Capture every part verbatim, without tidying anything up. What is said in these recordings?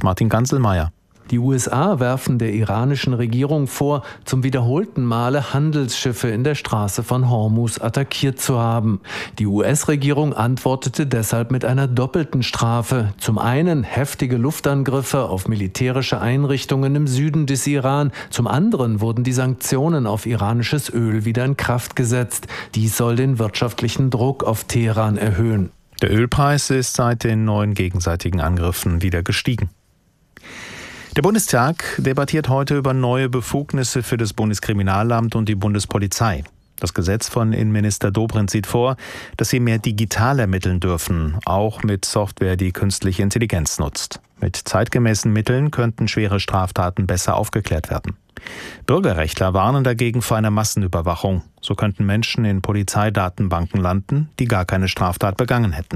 sagt Martin Ganselmeier. Die U S A werfen der iranischen Regierung vor, zum wiederholten Male Handelsschiffe in der Straße von Hormuz attackiert zu haben. Die U S-Regierung antwortete deshalb mit einer doppelten Strafe. Zum einen heftige Luftangriffe auf militärische Einrichtungen im Süden des Iran. Zum anderen wurden die Sanktionen auf iranisches Öl wieder in Kraft gesetzt. Dies soll den wirtschaftlichen Druck auf Teheran erhöhen. Der Ölpreis ist seit den neuen gegenseitigen Angriffen wieder gestiegen. Der Bundestag debattiert heute über neue Befugnisse für das Bundeskriminalamt und die Bundespolizei. Das Gesetz von Innenminister Dobrindt sieht vor, dass sie mehr digital ermitteln dürfen, auch mit Software, die künstliche Intelligenz nutzt. Mit zeitgemäßen Mitteln könnten schwere Straftaten besser aufgeklärt werden. Bürgerrechtler warnen dagegen vor einer Massenüberwachung. So könnten Menschen in Polizeidatenbanken landen, die gar keine Straftat begangen hätten.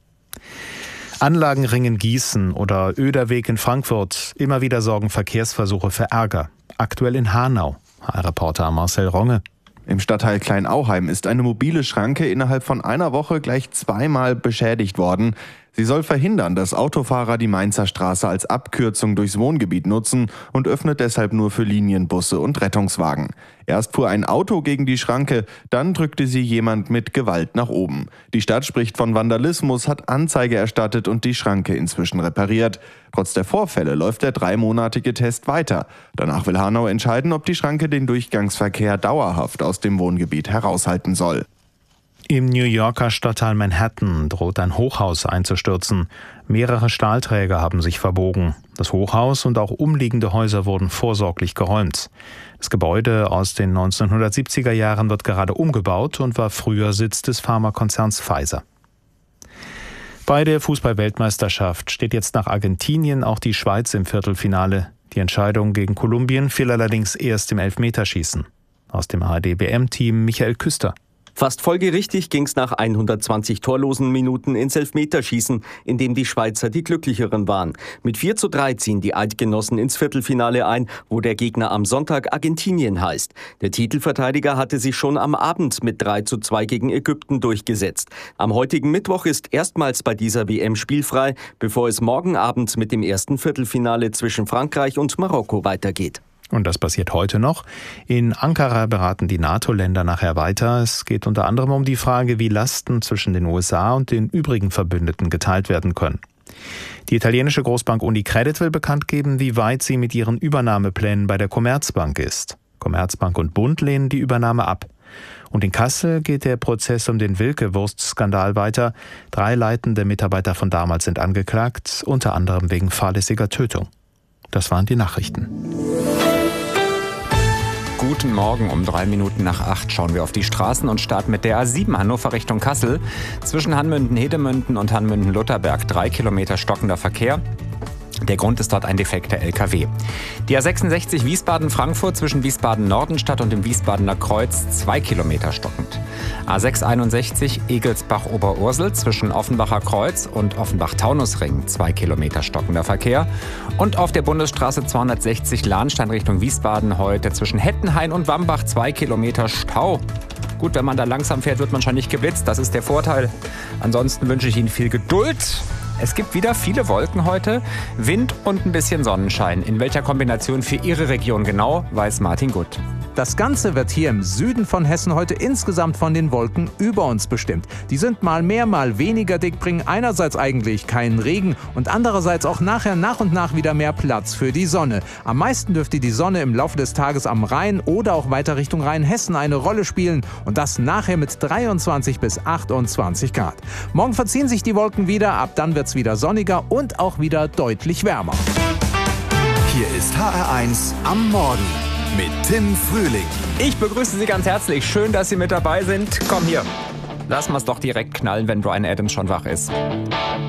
Anlagenring in Gießen oder Oederweg in Frankfurt. Immer wieder sorgen Verkehrsversuche für Ärger. Aktuell in Hanau. H R-Reporter Marcel Ronge. Im Stadtteil Kleinauheim ist eine mobile Schranke innerhalb von einer Woche gleich zweimal beschädigt worden. Sie soll verhindern, dass Autofahrer die Mainzer Straße als Abkürzung durchs Wohngebiet nutzen und öffnet deshalb nur für Linienbusse und Rettungswagen. Erst fuhr ein Auto gegen die Schranke, dann drückte sie jemand mit Gewalt nach oben. Die Stadt spricht von Vandalismus, hat Anzeige erstattet und die Schranke inzwischen repariert. Trotz der Vorfälle läuft der dreimonatige Test weiter. Danach will Hanau entscheiden, ob die Schranke den Durchgangsverkehr dauerhaft aus dem Wohngebiet heraushalten soll. Im New Yorker Stadtteil Manhattan droht ein Hochhaus einzustürzen. Mehrere Stahlträger haben sich verbogen. Das Hochhaus und auch umliegende Häuser wurden vorsorglich geräumt. Das Gebäude aus den neunzehnhundertsiebziger Jahren wird gerade umgebaut und war früher Sitz des Pharmakonzerns Pfizer. Bei der Fußball-Weltmeisterschaft steht jetzt nach Argentinien auch die Schweiz im Viertelfinale. Die Entscheidung gegen Kolumbien fiel allerdings erst im Elfmeterschießen. Aus dem A R D-W M-Team Michael Küster. Fast folgerichtig ging es nach hundertzwanzig torlosen Minuten ins Elfmeterschießen, in dem die Schweizer die Glücklicheren waren. Mit vier zu drei ziehen die Eidgenossen ins Viertelfinale ein, wo der Gegner am Sonntag Argentinien heißt. Der Titelverteidiger hatte sich schon am Abend mit drei zu zwei gegen Ägypten durchgesetzt. Am heutigen Mittwoch ist erstmals bei dieser W M spielfrei, bevor es morgen Abend mit dem ersten Viertelfinale zwischen Frankreich und Marokko weitergeht. Und das passiert heute noch. In Ankara beraten die NATO-Länder nachher weiter. Es geht unter anderem um die Frage, wie Lasten zwischen den U S A und den übrigen Verbündeten geteilt werden können. Die italienische Großbank Unicredit will bekannt geben, wie weit sie mit ihren Übernahmeplänen bei der Commerzbank ist. Commerzbank und Bund lehnen die Übernahme ab. Und in Kassel geht der Prozess um den Wilke-Wurst-Skandal weiter. Drei leitende Mitarbeiter von damals sind angeklagt, unter anderem wegen fahrlässiger Tötung. Das waren die Nachrichten. Guten Morgen, um drei Minuten nach acht schauen wir auf die Straßen und starten mit der A sieben Hannover Richtung Kassel. Zwischen Hanmünden-Hedemünden und Hanmünden-Lutherberg drei Kilometer stockender Verkehr. Der Grund ist dort ein defekter L K W. Die A sechsundsechzig Wiesbaden-Frankfurt zwischen Wiesbaden-Nordenstadt und dem Wiesbadener Kreuz zwei Kilometer stockend. A sechshunderteinundsechzig Egelsbach-Oberursel zwischen Offenbacher Kreuz und Offenbach-Taunusring zwei Kilometer stockender Verkehr. Und auf der Bundesstraße zweihundertsechzig Lahnstein Richtung Wiesbaden heute zwischen Hettenhain und Wambach zwei Kilometer Stau. Gut, wenn man da langsam fährt, wird man schon nicht geblitzt. Das ist der Vorteil. Ansonsten wünsche ich Ihnen viel Geduld. Es gibt wieder viele Wolken heute, Wind und ein bisschen Sonnenschein. In welcher Kombination für Ihre Region genau, weiß Martin Gutt. Das Ganze wird hier im Süden von Hessen heute insgesamt von den Wolken über uns bestimmt. Die sind mal mehr, mal weniger dick, bringen einerseits eigentlich keinen Regen und andererseits auch nachher nach und nach wieder mehr Platz für die Sonne. Am meisten dürfte die Sonne im Laufe des Tages am Rhein oder auch weiter Richtung Rheinhessen eine Rolle spielen und das nachher mit dreiundzwanzig bis achtundzwanzig Grad. Morgen verziehen sich die Wolken wieder, ab dann wird es wieder sonniger und auch wieder deutlich wärmer. Hier ist H R eins am Morgen mit Tim Frühling. Ich begrüße Sie ganz herzlich. Schön, dass Sie mit dabei sind. Komm hier. Lassen wir es doch direkt knallen, wenn Bryan Adams schon wach ist.